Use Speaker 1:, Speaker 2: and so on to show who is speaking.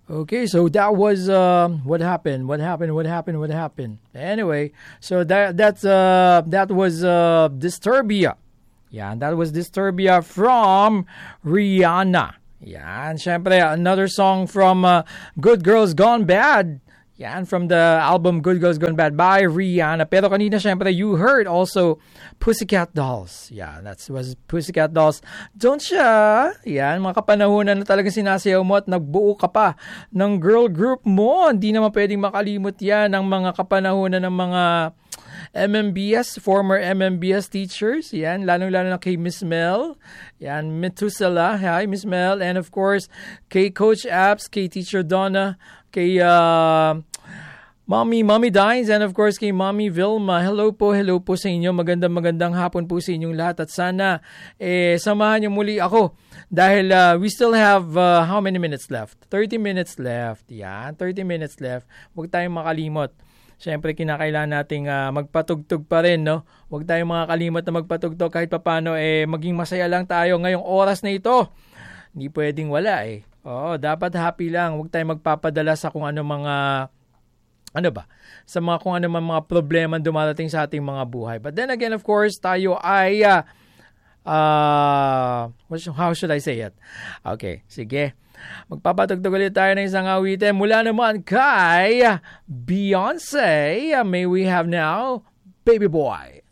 Speaker 1: Okay, so that was what happened. Anyway, so that was Disturbia. Yeah, that was Disturbia from Rihanna. Yan, syempre, another song from Good Girls Gone Bad. Yan, from the album Good Girls Gone Bad by Rihanna. Pero kanina, syempre, you heard also Pussycat Dolls. Yeah, that was Pussycat Dolls. Don't siya? Yan, mga kapanahonan na talaga sinasayaw mo at nagbuo ka pa ng girl group mo. Hindi naman pwedeng makalimot yan ng mga kapanahonan ng mga MMBS, former MMBS teachers. Yan, lalong-lalo na kay Miss Mel. Yan, Methuselah. Hi, Miss Mel. And of course, kay Coach Apps, kay Teacher Donna, kay Mommy Dines, and of course kay Mommy Vilma. Hello po sa inyo. Magandang hapon po sa inyong lahat. At sana, samahan niyo muli ako. Dahil we still have, how many minutes left? 30 minutes left. Yan, 30 minutes left. Huwag tayong makalimot. Siyempre, kinakailangan nating magpatugtog pa rin, no? Huwag tayong makakalimot na magpatugtog kahit papano, maging masaya lang tayo ngayong oras na ito. Hindi pwedeng wala, Oo, dapat happy lang. Huwag tayong magpapadala sa kung ano mga, sa mga kung ano mga problema dumarating sa ating mga buhay. But then again, of course, tayo ay, how should I say it? Okay, sige. Magpapatugtog ulit tayo ng isang awitin mula naman kay Beyonce. May we have now, Baby Boy.